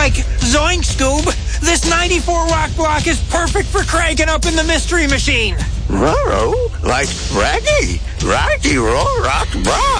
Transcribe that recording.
Like, zoink, Scoob, this 94 rock block is perfect for cranking up in the Mystery Machine. Roro, like Raggy, Rocky Roll Rock Block.